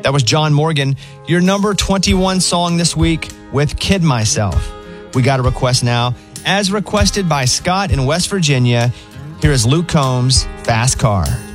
That was John Morgan, your number 21 song this week with Kid Myself. We got a request now. As requested by Scott in West Virginia, here is Luke Combs' Fast Car.